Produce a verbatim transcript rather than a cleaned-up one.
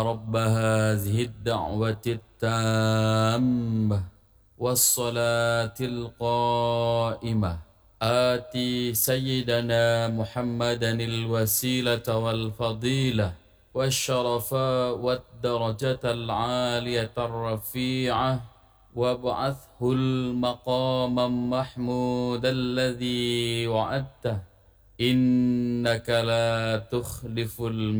رب هذه الدعوة التامة والصلاة القائمة آتي سيدنا محمدا الوسيلة والفضيلة والشرف والدرجة العالية الرفيعة وابعثه المقام محمود الذي وعدته إنك لا تخلف الميعاد